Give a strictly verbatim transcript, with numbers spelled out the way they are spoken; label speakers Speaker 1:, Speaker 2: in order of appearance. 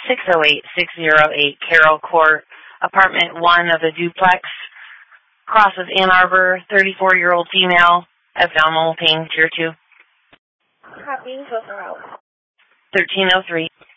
Speaker 1: six oh eight, six oh eight Carroll Court, apartment one of the duplex, Cross of Ann Arbor, thirty-four-year-old female, abdominal pain, tier two.
Speaker 2: Copy, both are out.
Speaker 1: thirteen oh three.